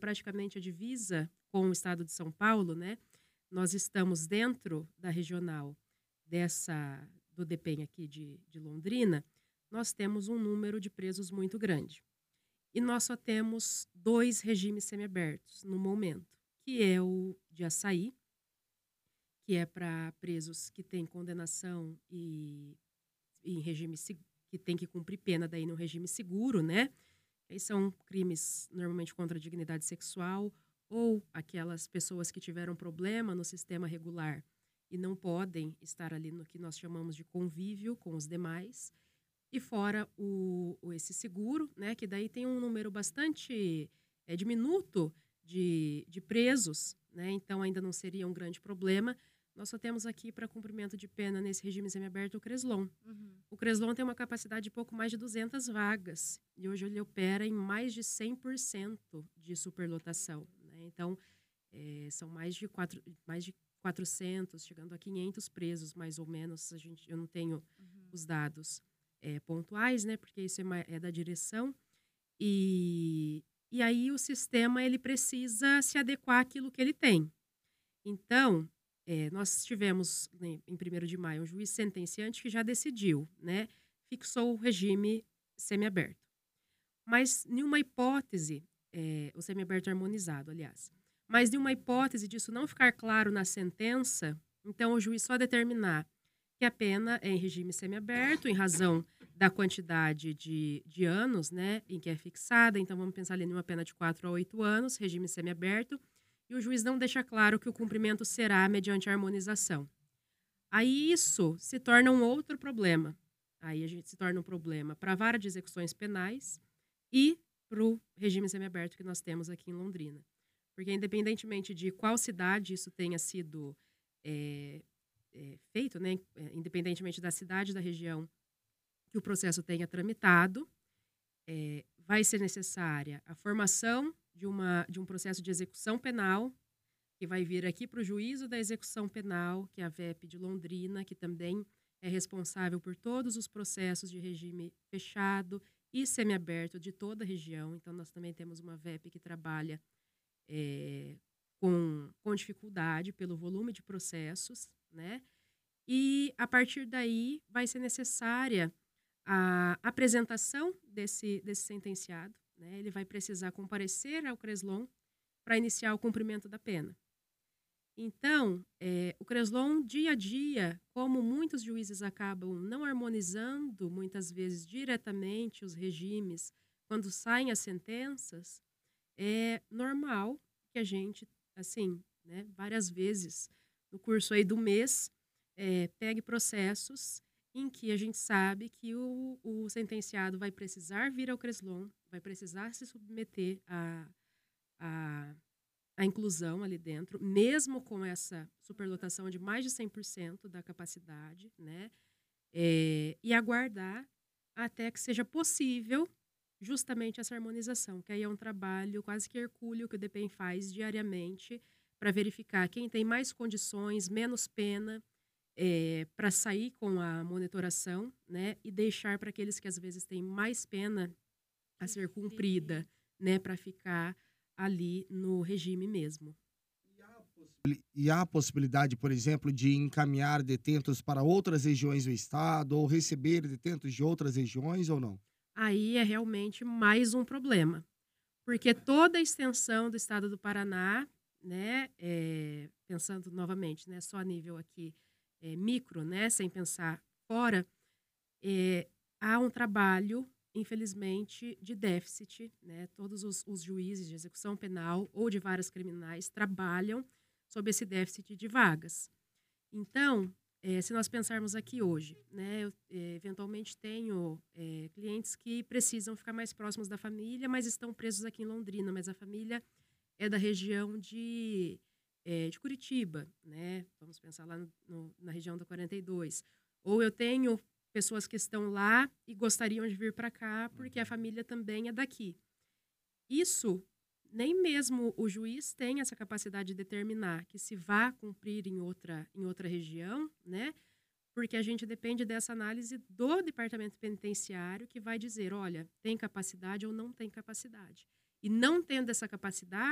praticamente a divisa com o estado de São Paulo, né? Nós estamos dentro da regional do DEPEN aqui de Londrina, nós temos um número de presos muito grande. E nós só temos 2 regimes semiabertos no momento, que é o de Açaí, que é para presos que têm condenação e em regime que tem que cumprir pena daí no regime seguro, né? Aí são crimes normalmente contra a dignidade sexual ou aquelas pessoas que tiveram problema no sistema regular e não podem estar ali no que nós chamamos de convívio com os demais. E fora esse seguro, né, que daí tem um número bastante diminuto de presos, né, então ainda não seria um grande problema. Nós só temos aqui para cumprimento de pena nesse regime semiaberto o CRESLON. O CRESLON tem uma capacidade de pouco mais de 200 vagas e hoje ele opera em mais de 100% de superlotação, né? Então, são mais de 400, chegando a 500 presos, mais ou menos. Eu não tenho os dados pontuais, né? Porque isso é da direção. E aí o sistema ele precisa se adequar àquilo que ele tem. Então, nós tivemos, né, em 1º de maio, um juiz sentenciante que já decidiu, né? Fixou o regime semiaberto. Mas, nenhuma hipótese, o semiaberto harmonizado, aliás, mas nenhuma hipótese disso não ficar claro na sentença, então o juiz só determinar que a pena é em regime semiaberto, em razão da quantidade de anos, né, em que é fixada. Então, vamos pensar ali numa pena de 4 a 8 anos, regime semiaberto, e o juiz não deixa claro que o cumprimento será mediante harmonização. Aí isso se torna um outro problema. Aí a gente se torna um problema para a vara de execuções penais e para o regime semiaberto que nós temos aqui em Londrina. Porque independentemente de qual cidade isso tenha sido feito, né, independentemente da cidade, da região que o processo tenha tramitado, vai ser necessária a formação de um processo de execução penal, que vai vir aqui para o Juízo da Execução Penal, que é a VEP de Londrina, que também é responsável por todos os processos de regime fechado e semiaberto de toda a região. Então, nós também temos uma VEP que trabalha com dificuldade pelo volume de processos, né? E, a partir daí, vai ser necessária a apresentação desse sentenciado, né? Ele vai precisar comparecer ao CRESLON para iniciar o cumprimento da pena. Então, o CRESLON, dia a dia, como muitos juízes acabam não harmonizando, muitas vezes, diretamente os regimes, quando saem as sentenças, é normal que a gente, assim, né, várias vezes no curso aí do mês, pegue processos em que a gente sabe que o sentenciado vai precisar vir ao CRESLON, vai precisar se submeter à inclusão ali dentro, mesmo com essa superlotação de mais de 100% da capacidade, né? E aguardar até que seja possível justamente essa harmonização, que aí é um trabalho quase que hercúleo que o DEPEN faz diariamente para verificar quem tem mais condições, menos pena, para sair com a monitoração, né? E deixar para aqueles que às vezes têm mais pena a ser cumprida, né? Para ficar ali no regime mesmo. E há a possibilidade, por exemplo, de encaminhar detentos para outras regiões do estado ou receber detentos de outras regiões ou não? Aí é realmente mais um problema, porque toda a extensão do estado do Paraná, né, pensando novamente, né, só a nível aqui micro, né, sem pensar fora, há um trabalho, infelizmente, de déficit, né? Todos os juízes de execução penal ou de varas criminais trabalham sob esse déficit de vagas. Então, se nós pensarmos aqui hoje, né, eu eventualmente tenho clientes que precisam ficar mais próximos da família, mas estão presos aqui em Londrina, mas a família é da região de Curitiba, né? Vamos pensar lá na região da 42. Ou eu tenho pessoas que estão lá e gostariam de vir para cá porque a família também é daqui. Isso, nem mesmo o juiz tem essa capacidade de determinar que se vá cumprir em outra região, né? Porque a gente depende dessa análise do departamento penitenciário que vai dizer, olha, tem capacidade ou não tem capacidade. E não tendo essa capacidade,